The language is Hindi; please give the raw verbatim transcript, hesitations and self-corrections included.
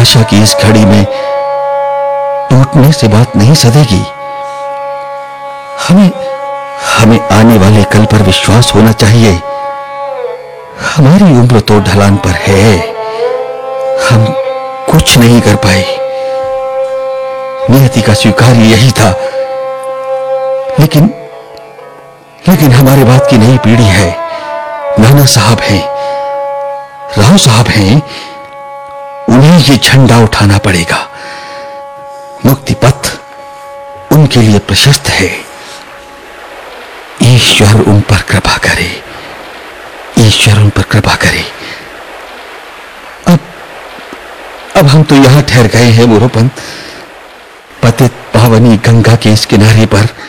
आशा की इस घड़ी में टूटने से बात नहीं सधेगी। हमें हमें आने वाले कल पर विश्वास होना चाहिए। हमारी उम्र तो ढलान पर है, हम कुछ नहीं कर पाए। नियति का स्वीकार यही था, लेकिन लेकिन हमारे बाद की नई पीढ़ी है। नाना साहब हैं, राव साहब हैं, उन्हें ये झंडा उठाना पड़ेगा। मुक्ति पथ उनके लिए प्रशस्त है। ईश्वर उन पर कृपा करे, ईश्वर उन पर कृपा करे। अब अब हम तो यहां ठहर गए हैं मोरोपंत, पतित पावनी गंगा के इस किनारे पर।